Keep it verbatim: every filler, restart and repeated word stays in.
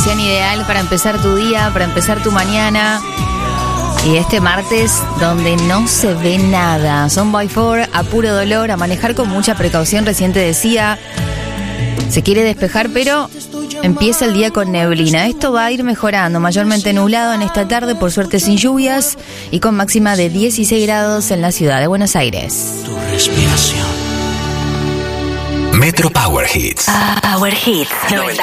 canción ideal para empezar tu día, para empezar tu mañana. Y este martes donde no se ve nada. Son by Four, a puro dolor, a manejar con mucha precaución. Recién te decía, se quiere despejar, pero empieza el día con neblina. Esto va a ir mejorando, mayormente nublado en esta tarde, por suerte sin lluvias, y con máxima de dieciséis grados en la ciudad de Buenos Aires. Tu respiración. Metro Power Hits. Power Hits.